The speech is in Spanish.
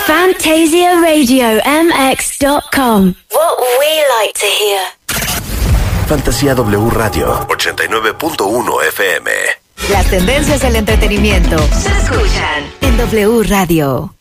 FantasiaRadioMX.com. What we like to hear. Fantasía W Radio 89.1 FM. Las tendencias del entretenimiento se escuchan en W Radio.